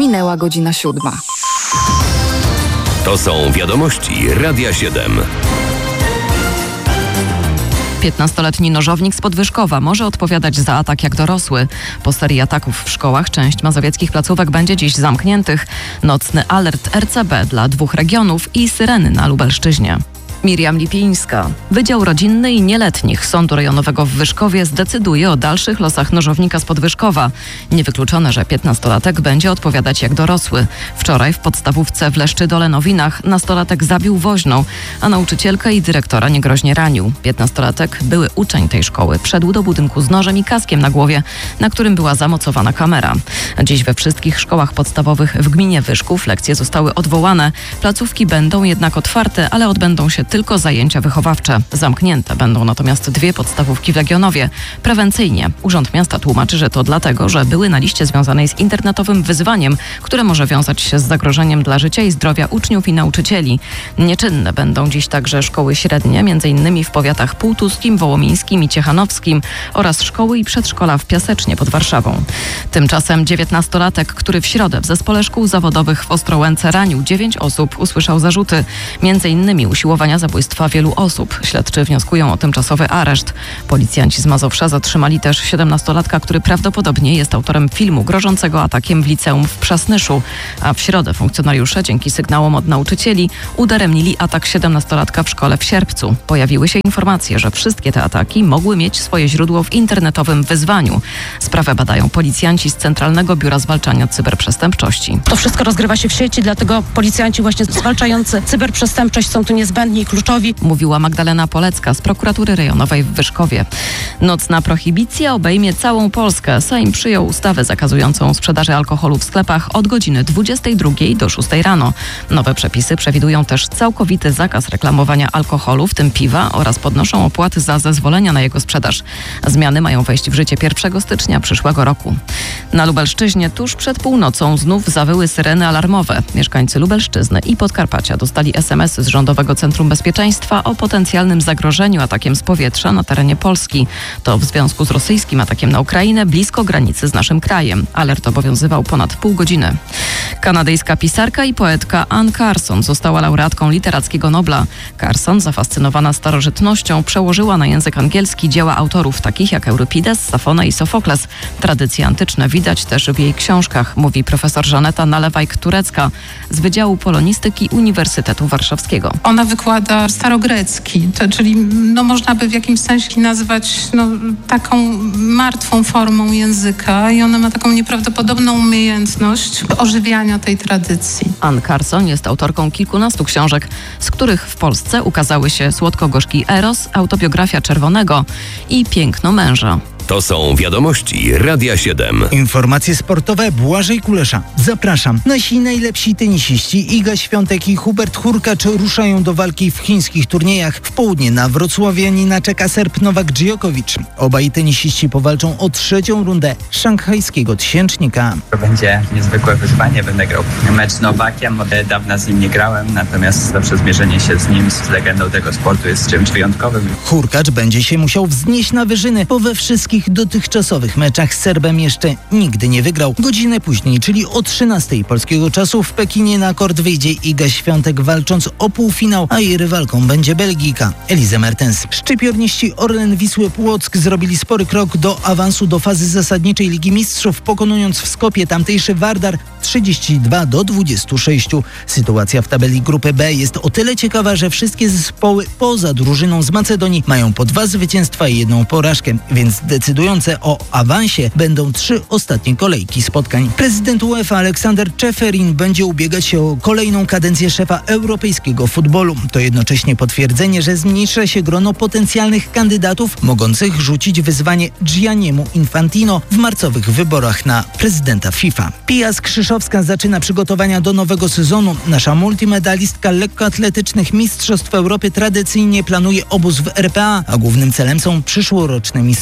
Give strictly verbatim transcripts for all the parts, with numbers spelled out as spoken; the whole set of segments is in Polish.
Minęła godzina siódma. To są wiadomości Radia siedem. piętnastoletni nożownik z Podwyżkowa może odpowiadać za atak jak dorosły. Po serii ataków w szkołach część mazowieckich placówek będzie dziś zamkniętych. Nocny alert R C B dla dwóch regionów i syreny na Lubelszczyźnie. Miriam Lipińska. Wydział Rodzinny i Nieletnich Sądu Rejonowego w Wyszkowie zdecyduje o dalszych losach nożownika z Podwyżkowa. Niewykluczone, że piętnastolatek będzie odpowiadać jak dorosły. Wczoraj w podstawówce w Leszczydole-Nowinach nastolatek zabił woźną, a nauczycielkę i dyrektora niegroźnie ranił. Piętnastolatek, były uczeń tej szkoły, wszedł do budynku z nożem i kaskiem na głowie, na którym była zamocowana kamera. Dziś we wszystkich szkołach podstawowych w gminie Wyszków lekcje zostały odwołane. Placówki będą jednak otwarte, ale odbędą się tylko zajęcia wychowawcze. Zamknięte będą natomiast dwie podstawówki w Legionowie. Prewencyjnie Urząd Miasta tłumaczy, że to dlatego, że były na liście związanej z internetowym wyzwaniem, które może wiązać się z zagrożeniem dla życia i zdrowia uczniów i nauczycieli. Nieczynne będą dziś także szkoły średnie, m.in. w powiatach półtuskim, wołomińskim i ciechanowskim oraz szkoły i przedszkola w Piasecznie pod Warszawą. Tymczasem dziewiętnastolatek, który w środę w zespole szkół zawodowych w Ostrołęce ranił dziewięć osób, usłyszał zarzuty, m.in. usiłowania zabójstwa wielu osób. Śledczy wnioskują o tymczasowy areszt. Policjanci z Mazowsza zatrzymali też siedemnastolatka, który prawdopodobnie jest autorem filmu grożącego atakiem w liceum w Przasnyszu. A w środę funkcjonariusze dzięki sygnałom od nauczycieli udaremnili atak siedemnastolatka w szkole w Sierpcu. Pojawiły się informacje, że wszystkie te ataki mogły mieć swoje źródło w internetowym wyzwaniu. Sprawę badają policjanci z Centralnego Biura Zwalczania Cyberprzestępczości. To wszystko rozgrywa się w sieci, dlatego policjanci właśnie zwalczający cyberprzestępczość są tu niezbędni i kluczowi. Mówiła Magdalena Polecka z Prokuratury Rejonowej w Wyszkowie. Nocna prohibicja obejmie całą Polskę. Sejm przyjął ustawę zakazującą sprzedaży alkoholu w sklepach od godziny dwudziestej drugiej do szóstej rano. Nowe przepisy przewidują też całkowity zakaz reklamowania alkoholu, w tym piwa, oraz podnoszą opłaty za zezwolenia na jego sprzedaż. Zmiany mają wejść w życie pierwszego stycznia przyszłego roku. Na Lubelszczyźnie tuż przed północą znów zawyły syreny alarmowe. Mieszkańcy Lubelszczyzny i Podkarpacia dostali es em es z Rządowego Centrum Bezpieczeństwa o potencjalnym zagrożeniu atakiem z powietrza na terenie Polski. To w związku z rosyjskim atakiem na Ukrainę blisko granicy z naszym krajem. Alert obowiązywał ponad pół godziny. Kanadyjska pisarka i poetka Anne Carson została laureatką Literackiego Nobla. Carson, zafascynowana starożytnością, przełożyła na język angielski dzieła autorów takich jak Eurypides, Safona i Sofokles. Tradycje antyczne widać też w jej książkach, mówi profesor Żaneta Nalewajk-Turecka z Wydziału Polonistyki Uniwersytetu Warszawskiego. Ona wykłada starogrecki, to, czyli no, można by w jakimś sensie nazwać no, taką martwą formą języka i ona ma taką nieprawdopodobną umiejętność ożywiania tej tradycji. Anne Carson jest autorką kilkunastu książek, z których w Polsce ukazały się Słodko-gorzki Eros, Autobiografia Czerwonego i Piękno męża. To są wiadomości Radia siedem. Informacje sportowe Błażej Kulesza. Zapraszam. Nasi najlepsi tenisiści Iga Świątek i Hubert Hurkacz ruszają do walki w chińskich turniejach. W południe na wrocławianina czeka Serb Nowak Djokovic. Obaj tenisiści powalczą o trzecią rundę szanghajskiego tysięcznika. To będzie niezwykłe wyzwanie. Będę grał mecz z Nowakiem. Od dawna z nim nie grałem, natomiast zawsze zmierzenie się z nim, z legendą tego sportu jest czymś wyjątkowym. Hurkacz będzie się musiał wznieść na wyżyny, bo we wszystkich dotychczasowych meczach z Serbem jeszcze nigdy nie wygrał. Godzinę później, czyli o trzynastej polskiego czasu w Pekinie na kort wyjdzie Iga Świątek, walcząc o półfinał, a jej rywalką będzie Belgijka Elise Mertens. Szczypiorniści Orlen Wisły Płock zrobili spory krok do awansu do fazy zasadniczej Ligi Mistrzów, pokonując w Skopie tamtejszy Vardar trzydzieści dwa do dwudziestu sześciu. Sytuacja w tabeli grupy B jest o tyle ciekawa, że wszystkie zespoły poza drużyną z Macedonii mają po dwa zwycięstwa i jedną porażkę, więc decydujące o awansie będą trzy ostatnie kolejki spotkań. Prezydent UEFA Aleksander Czeferin będzie ubiegać się o kolejną kadencję szefa europejskiego futbolu. To jednocześnie potwierdzenie, że zmniejsza się grono potencjalnych kandydatów mogących rzucić wyzwanie Gianniemu Infantino w marcowych wyborach na prezydenta FIFA. Pia Skrzyszowska zaczyna przygotowania do nowego sezonu. Nasza multimedalistka lekkoatletycznych Mistrzostw Europy tradycyjnie planuje obóz w er pe a, a głównym celem są przyszłoroczne Mistrzostwa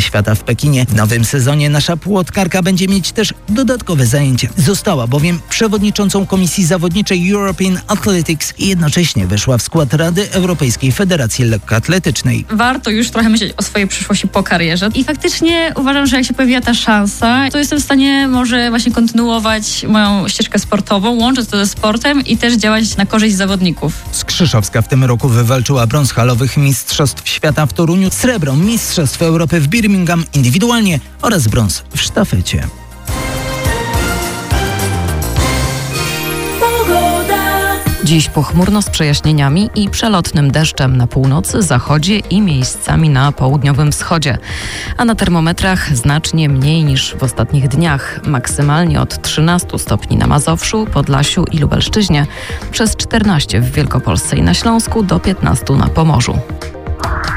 Świata w Pekinie. W nowym sezonie nasza płotkarka będzie mieć też dodatkowe zajęcie. Została bowiem przewodniczącą Komisji Zawodniczej European Athletics i jednocześnie weszła w skład Rady Europejskiej Federacji Lekkoatletycznej. Warto już trochę myśleć o swojej przyszłości po karierze i faktycznie uważam, że jak się pojawiła ta szansa, to jestem w stanie może właśnie kontynuować moją ścieżkę sportową, łączyć to ze sportem i też działać na korzyść zawodników. Skrzyszowska w tym roku wywalczyła brąz halowych Mistrzostw Świata w Toruniu, srebro Mistrzostw Europy w Birmingham indywidualnie oraz brąz w sztafecie. Dziś pochmurno z przejaśnieniami i przelotnym deszczem na północy, zachodzie i miejscami na południowym wschodzie. A na termometrach znacznie mniej niż w ostatnich dniach. Maksymalnie od trzynastu stopni na Mazowszu, Podlasiu i Lubelszczyźnie, przez czternaście w Wielkopolsce i na Śląsku do piętnastu na Pomorzu.